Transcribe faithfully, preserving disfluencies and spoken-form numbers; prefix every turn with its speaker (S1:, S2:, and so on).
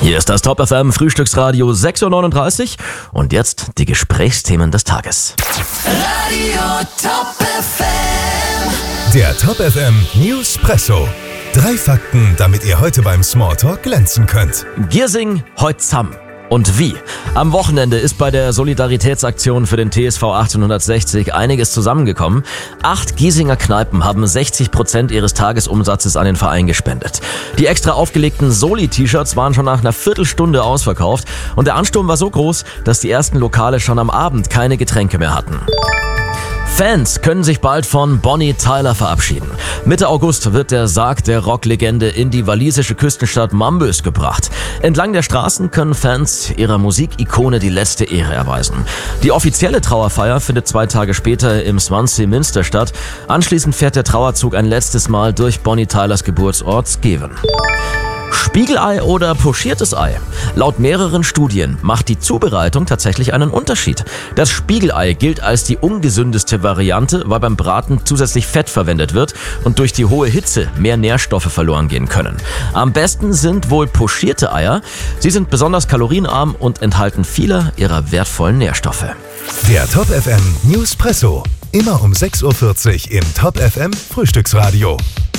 S1: Hier ist das Top F M Frühstücksradio sechs Uhr neununddreißig und jetzt die Gesprächsthemen des Tages.
S2: Radio Top F M.
S3: Der Top F M Newspresso. Drei Fakten, damit ihr heute beim Smalltalk glänzen könnt.
S1: Giersing heut zamm. Und wie? Am Wochenende ist bei der Solidaritätsaktion für den T S V achtzehnhundertsechzig einiges zusammengekommen. Acht Giesinger Kneipen haben sechzig Prozent ihres Tagesumsatzes an den Verein gespendet. Die extra aufgelegten Soli-T-Shirts waren schon nach einer Viertelstunde ausverkauft und der Ansturm war so groß, dass die ersten Lokale schon am Abend keine Getränke mehr hatten. Fans können sich bald von Bonnie Tyler verabschieden. Mitte August wird der Sarg der Rocklegende in die walisische Küstenstadt Mambus gebracht. Entlang der Straßen können Fans ihrer Musikikone die letzte Ehre erweisen. Die offizielle Trauerfeier findet zwei Tage später im Swansea Minster statt. Anschließend fährt der Trauerzug ein letztes Mal durch Bonnie Tylers Geburtsort Skewen. Spiegelei oder pochiertes Ei? Laut mehreren Studien macht die Zubereitung tatsächlich einen Unterschied. Das Spiegelei gilt als die ungesündeste Variante, weil beim Braten zusätzlich Fett verwendet wird und durch die hohe Hitze mehr Nährstoffe verloren gehen können. Am besten sind wohl pochierte Eier. Sie sind besonders kalorienarm und enthalten viele ihrer wertvollen Nährstoffe.
S3: Der Top F M Newspresso. Immer um sechs Uhr vierzig im Top F M Frühstücksradio.